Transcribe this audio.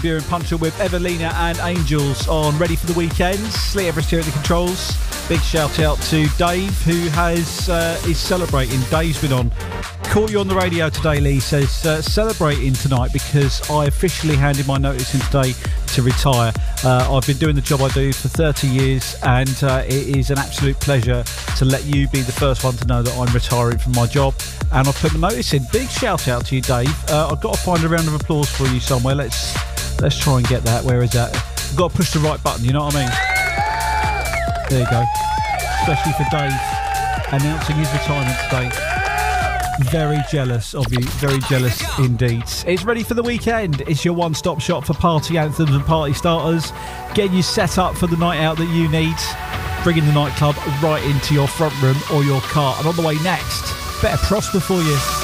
Beer and Puncher with Evelina and Angels on Ready for the Weekends. Lee Everest here at the controls. Big shout out to Dave, who is celebrating. Dave's been on. Caught you on the radio today, Lee. Says celebrating tonight because I officially handed my notice in today to retire. I've been doing the job I do for 30 years, and it is an absolute pleasure to let you be the first one to know that I'm retiring from my job. And I've put the notice in. Big shout out to you, Dave. I've got to find a round of applause for you somewhere. Let's try and get that. Where is that? I've got to push the right button, you know what I mean? There you go. Especially for Dave announcing his retirement today. Very jealous of you. Very jealous indeed. It's Ready for the Weekend. It's your one-stop shop for party anthems and party starters. Getting you set up for the night out that you need. Bringing the nightclub right into your front room or your car. And on the way next, Better Prosper for you.